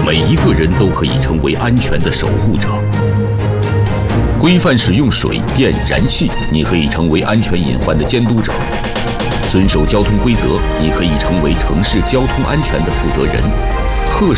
每一个人都可以成为安全的守护者。规范使用水电燃气，你可以成为安全隐患的监督者；遵守交通规则，你可以成为城市交通安全的负责人。